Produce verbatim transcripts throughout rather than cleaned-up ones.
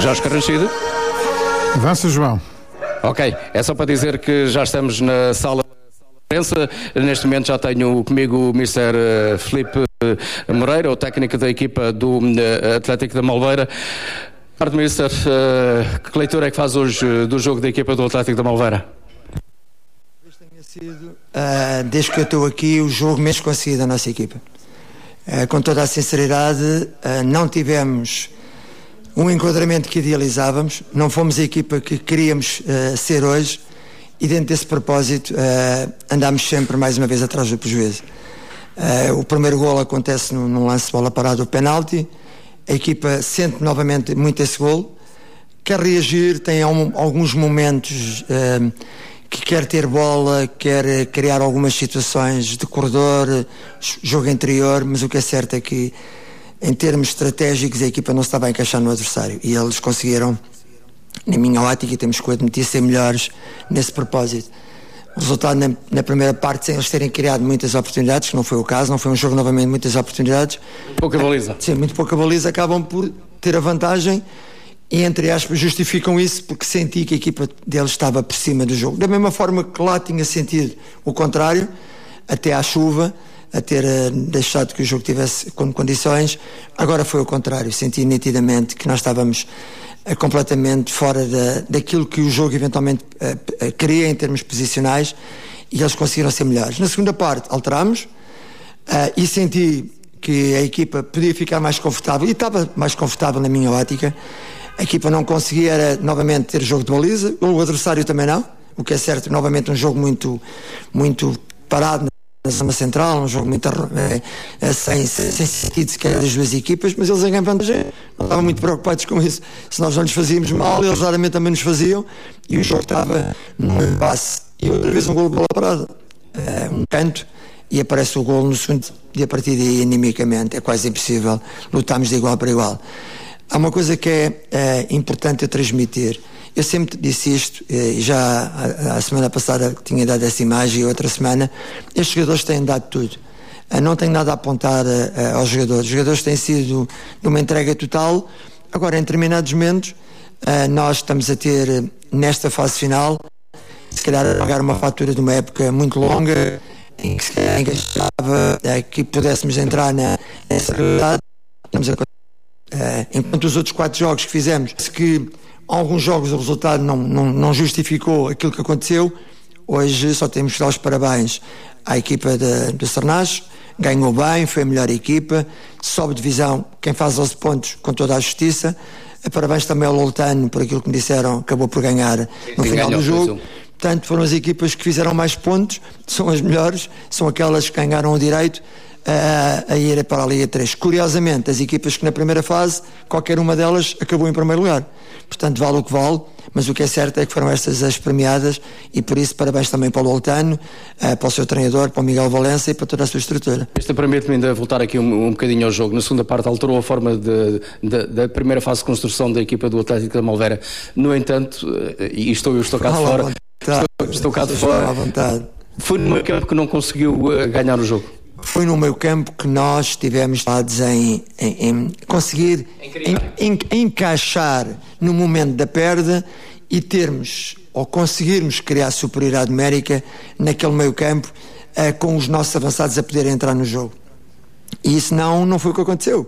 Jorge Carranchido. Avança, João. Ok, é só para dizer que já estamos na sala de imprensa. Neste momento já tenho comigo o mister Filipe Moreira, o técnico da equipa do Atlético da Malveira. Parte, mister, que leitura é que faz hoje do jogo da equipa do Atlético da Malveira? Tenha sido, uh, desde que eu estou aqui, o jogo menos conseguido da nossa equipa. Uh, com toda a sinceridade, uh, não tivemos um enquadramento que idealizávamos, não fomos a equipa que queríamos uh, ser hoje, e dentro desse propósito uh, andámos sempre mais uma vez atrás do prejuízo. Uh, o primeiro golo acontece num, num lance de bola parada, o penalti. A equipa sente novamente muito esse golo, quer reagir, tem um, alguns momentos uh, que quer ter bola, quer criar algumas situações de corredor, jogo interior, mas o que é certo é que em termos estratégicos a equipa não se estava a encaixar no adversário, e eles conseguiram, na minha ótica, e temos que admitir, ser melhores nesse propósito. O resultado na, na primeira parte, sem eles terem criado muitas oportunidades, que não foi o caso, não foi um jogo novamente de muitas oportunidades. Pouca baliza. Sim, muito pouca baliza, acabam por ter a vantagem e, entre aspas, justificam isso porque senti que a equipa deles estava por cima do jogo. Da mesma forma que lá tinha sentido o contrário, até à chuva, a ter uh, deixado que o jogo tivesse com condições. Agora foi o contrário, senti nitidamente que nós estávamos uh, completamente fora da, daquilo que o jogo eventualmente uh, uh, queria em termos posicionais, e eles conseguiram ser melhores. Na segunda parte alterámos uh, e senti que a equipa podia ficar mais confortável, e estava mais confortável na minha ótica. A equipa não conseguia era, novamente ter jogo de baliza, o adversário também não, o que é certo, novamente um jogo muito, muito parado na zona central, um jogo muito é, é, sem, sem sentido sequer das duas equipas, mas eles ganham vantagem, não estavam muito preocupados com isso. Se nós não lhes fazíamos mal, eles raramente também nos faziam, e o jogo estava num passe, e outra vez um golo de bola parada, é, um canto, e aparece o golo no segundo, e a partir daí, animicamente, é quase impossível lutarmos de igual para igual. Há uma coisa que é, é importante eu transmitir. Eu sempre disse isto, e já a, a semana passada tinha dado essa imagem, e outra semana, estes jogadores têm dado tudo. Não tenho nada a apontar a, a, aos jogadores. Os jogadores têm sido numa entrega total. Agora, em determinados momentos, a, nós estamos a ter, nesta fase final, se calhar a pagar uma fatura de uma época muito longa, em que se calhar engajava que pudéssemos entrar na, nessa realidade. Estamos a, a, enquanto os outros quatro jogos que fizemos, que alguns jogos o resultado não, não, não justificou aquilo que aconteceu, hoje só temos que dar os parabéns à equipa de, do Sernás. Ganhou bem, foi a melhor equipa, sobe divisão, quem faz onze pontos com toda a justiça. Parabéns também ao Loltano por aquilo que me disseram, acabou por ganhar no Sim, final do jogo. Portanto, foram as equipas que fizeram mais pontos, são as melhores, são aquelas que ganharam o direito a, a ir para a Liga três. Curiosamente, as equipas que na primeira fase, qualquer uma delas acabou em primeiro lugar. Portanto, vale o que vale, mas o que é certo é que foram estas as premiadas, e por isso parabéns também para o Loltano, para o seu treinador, para o Miguel Valença e para toda a sua estrutura. Isto permite-me ainda voltar aqui um, um bocadinho ao jogo. Na segunda parte alterou a forma de, de, da primeira fase de construção da equipa do Atlético da Malveira. No entanto, e estou, eu estou cá de fora, estou, estou cá de fora, foi no meio campo que não conseguiu ganhar o jogo. Foi no meio campo que nós estivemos em, em, em conseguir em, em, encaixar no momento da perda e termos, ou conseguirmos criar superioridade numérica naquele meio campo, uh, com os nossos avançados a poderem entrar no jogo. E isso não, não foi o que aconteceu.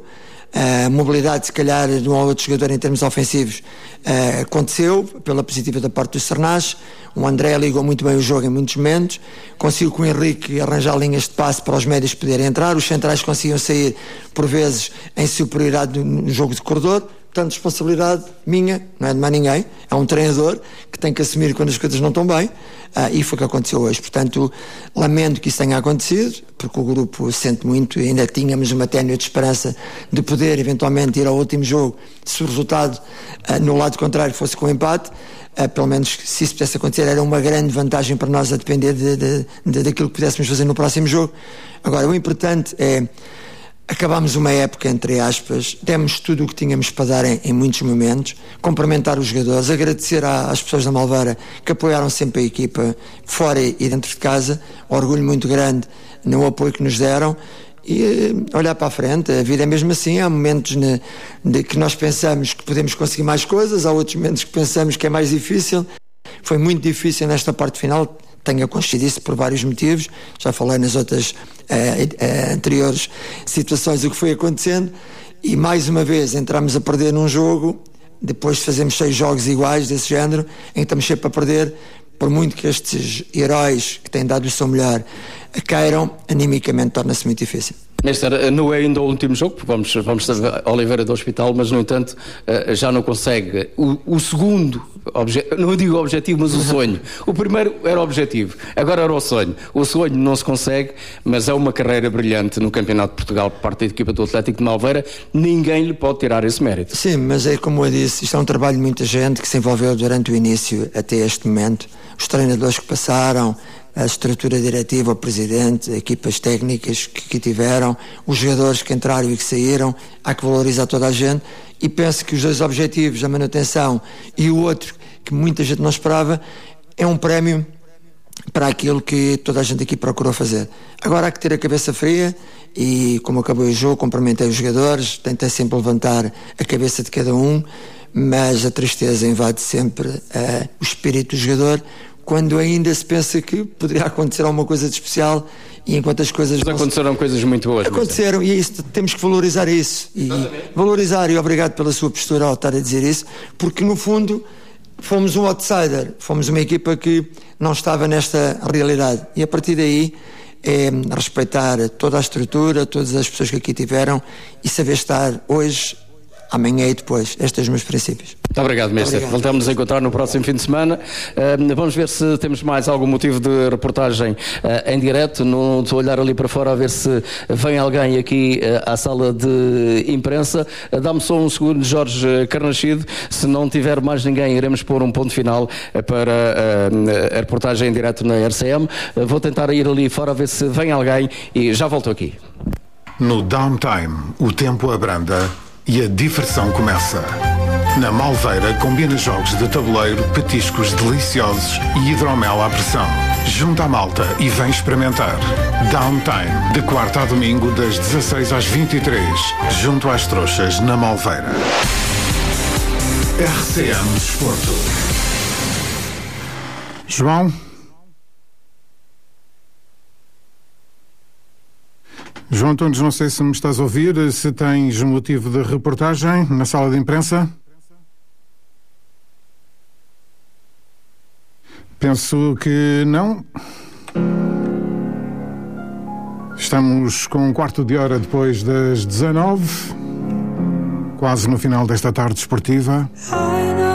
A mobilidade, se calhar, de um ou outro jogador em termos ofensivos uh, aconteceu, pela positiva da parte do Sernás. O André ligou muito bem o jogo em muitos momentos, conseguiu com o Henrique arranjar linhas de passe para os médios poderem entrar, os centrais conseguiam sair, por vezes, em superioridade no jogo de corredor. Portanto, responsabilidade minha, não é de mais ninguém, é um treinador que tem que assumir quando as coisas não estão bem, uh, e foi o que aconteceu hoje. Portanto, lamento que isso tenha acontecido, porque o grupo sente muito, e ainda tínhamos uma ténue de esperança de poder eventualmente ir ao último jogo, se o resultado uh, no lado contrário fosse com empate. Uh, pelo menos, se isso pudesse acontecer, era uma grande vantagem para nós, a depender de, de, de, daquilo que pudéssemos fazer no próximo jogo. Agora, o importante é acabámos uma época, entre aspas, demos tudo o que tínhamos para dar em, em muitos momentos, cumprimentar os jogadores, agradecer à, às pessoas da Malveira que apoiaram sempre a equipa, fora e dentro de casa, orgulho muito grande no apoio que nos deram, e uh, olhar para a frente. A vida é mesmo assim, há momentos ne, de que nós pensamos que podemos conseguir mais coisas, há outros momentos que pensamos que é mais difícil. Foi muito difícil nesta parte final, tenho a consciência disso por vários motivos, já falei nas outras uh, uh, anteriores situações o que foi acontecendo, e mais uma vez entramos a perder num jogo, depois de fazermos seis jogos iguais desse género, em que estamos sempre a perder. Por muito que estes heróis que têm dado o seu melhor cairam, animicamente torna-se muito difícil. Mister, não é ainda o último jogo, porque vamos, vamos a Oliveira do Hospital, mas no entanto já não consegue o, o segundo, obje, não digo objetivo, mas o sonho. O primeiro era o objetivo, agora era o sonho. O sonho não se consegue, mas é uma carreira brilhante no Campeonato de Portugal por parte da equipa do Atlético de Malveira, ninguém lhe pode tirar esse mérito. Sim, mas é como eu disse, isto é um trabalho de muita gente que se envolveu durante o início até este momento. Os treinadores que passaram, a estrutura diretiva, o presidente, equipas técnicas que, que tiveram, os jogadores que entraram e que saíram, há que valorizar toda a gente, e penso que os dois objetivos, a manutenção e o outro, que muita gente não esperava, é um prémio para aquilo que toda a gente aqui procurou fazer. Agora há que ter a cabeça fria e, como acabou o jogo, cumprimentei os jogadores, tentei sempre levantar a cabeça de cada um, mas a tristeza invade sempre uh, o espírito do jogador, quando ainda se pensa que poderia acontecer alguma coisa de especial, e enquanto as coisas... Mas aconteceram se... coisas muito boas. Aconteceram, e é isso, temos que valorizar isso. E valorizar, e obrigado pela sua postura ao estar a dizer isso, porque no fundo fomos um outsider, fomos uma equipa que não estava nesta realidade. E a partir daí é respeitar toda a estrutura, todas as pessoas que aqui tiveram, e saber estar hoje, amanhã e depois. Estes são os meus princípios. Muito obrigado, Mister. Voltamos a encontrar no próximo fim de semana. Uh, vamos ver se temos mais algum motivo de reportagem uh, em direto. Não estou a olhar ali para fora a ver se vem alguém aqui uh, à sala de imprensa. Uh, Dá-me só um segundo, Jorge Carnachido. Se não tiver mais ninguém, iremos pôr um ponto final uh, para uh, a reportagem em direto na R C M. Uh, vou tentar ir ali fora a ver se vem alguém e já volto aqui. No downtime, o tempo abranda e a diversão começa. Na Malveira combina jogos de tabuleiro, petiscos deliciosos e hidromel à pressão. Junta a malta e vem experimentar. Downtime, de quarta a domingo, das dezasseis às vinte e três, junto às trouxas, na Malveira. R C M Desporto. João? João Antunes, não sei se me estás a ouvir, se tens motivo de reportagem na sala de imprensa. Penso que não. Estamos com um quarto de hora depois das dezanove, quase no final desta tarde esportiva.